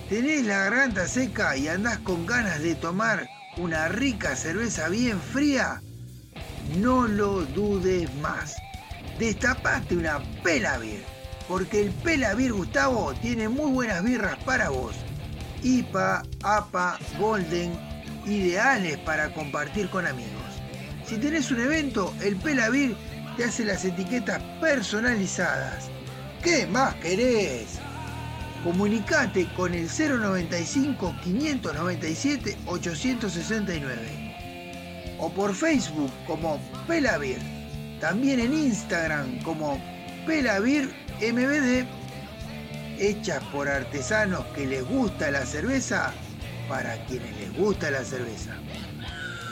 ¿Tenés la garganta seca y andás con ganas de tomar una rica cerveza bien fría? No lo dudes más. Destapate una Pela Beer, porque el Pela Beer, Gustavo, tiene muy buenas birras para vos. IPA, APA, Golden, ideales para compartir con amigos. Si tenés un evento, el Pela Beer te hace las etiquetas personalizadas. ¿Qué más querés? Comunicate con el 095 597 869 o por Facebook como Pela Beer, también en Instagram como Pela Beer MBD, hechas por artesanos que les gusta la cerveza para quienes les gusta la cerveza.